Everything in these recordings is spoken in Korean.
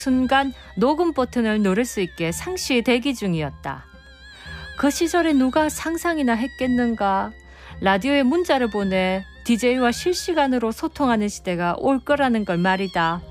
순간 녹음 버튼을 누를 수 있게 상시 대기 중이었다. 그 시절에 누가 상상이나 했겠는가. 라디오에 문자를 보내 DJ와 실시간으로 소통하는 시대가 올 거라는 걸 말이다.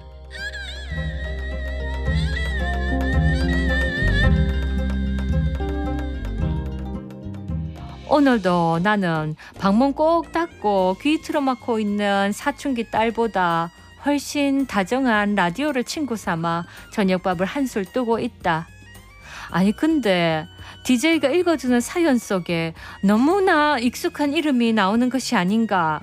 오늘도 나는 방문 꼭 닫고 귀 틀어막고 있는 사춘기 딸보다 훨씬 다정한 라디오를 친구 삼아 저녁밥을 한술 뜨고 있다. 아니 근데 DJ가 읽어주는 사연 속에 너무나 익숙한 이름이 나오는 것이 아닌가.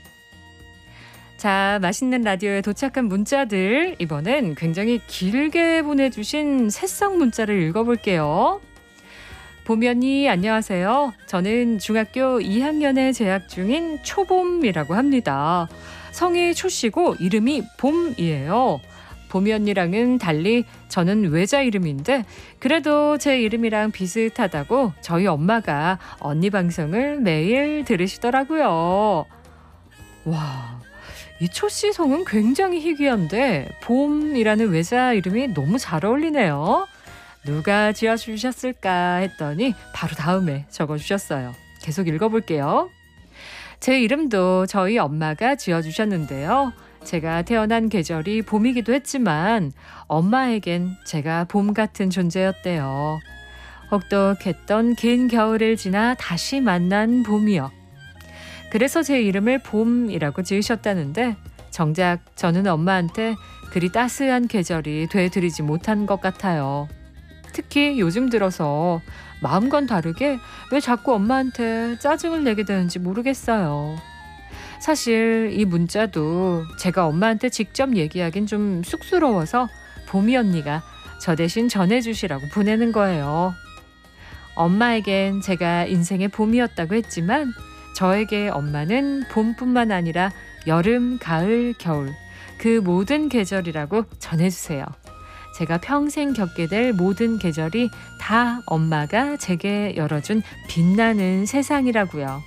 자, 맛있는 라디오에 도착한 문자들, 이번엔 굉장히 길게 보내주신 새싹 문자를 읽어볼게요. 보면이 안녕하세요. 저는 중학교 2학년에 재학 중인 초봄이라고 합니다. 성이 초씨고 이름이 봄이에요. 봄이 언니랑은 달리 저는 외자 이름인데 그래도 제 이름이랑 비슷하다고 저희 엄마가 언니 방송을 매일 들으시더라고요. 와, 이 초씨 성은 굉장히 희귀한데 봄이라는 외자 이름이 너무 잘 어울리네요. 누가 지어주셨을까 했더니 바로 다음에 적어주셨어요. 계속 읽어볼게요. 제 이름도 저희 엄마가 지어주셨는데요. 제가 태어난 계절이 봄이기도 했지만 엄마에겐 제가 봄 같은 존재였대요. 혹독했던 긴 겨울을 지나 다시 만난 봄이요. 그래서 제 이름을 봄이라고 지으셨다는데 정작 저는 엄마한테 그리 따스한 계절이 되드리지 못한 것 같아요. 특히 요즘 들어서 마음과는 다르게 왜 자꾸 엄마한테 짜증을 내게 되는지 모르겠어요. 사실 이 문자도 제가 엄마한테 직접 얘기하긴 좀 쑥스러워서 봄이 언니가 저 대신 전해주시라고 보내는 거예요. 엄마에겐 제가 인생의 봄이었다고 했지만 저에게 엄마는 봄뿐만 아니라 여름, 가을, 겨울 그 모든 계절이라고 전해주세요. 제가 평생 겪게 될 모든 계절이 다 엄마가 제게 열어준 빛나는 세상이라고요.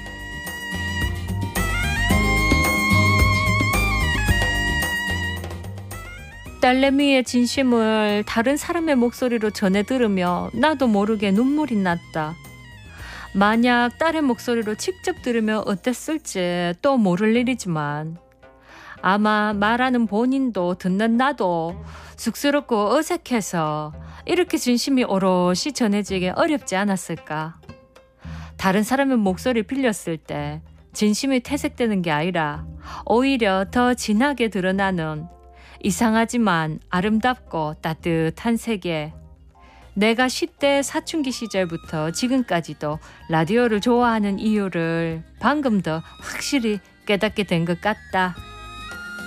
딸내미의 진심을 다른 사람의 목소리로 전해 들으며 나도 모르게 눈물이 났다. 만약 딸의 목소리로 직접 들으면 어땠을지 또 모를 일이지만 아마 말하는 본인도 듣는 나도 쑥스럽고 어색해서 이렇게 진심이 오롯이 전해지기 어렵지 않았을까. 다른 사람의 목소리 빌렸을 때 진심이 퇴색되는 게 아니라 오히려 더 진하게 드러나는 이상하지만 아름답고 따뜻한 세계. 내가 10대 사춘기 시절부터 지금까지도 라디오를 좋아하는 이유를 방금 더 확실히 깨닫게 된 것 같다.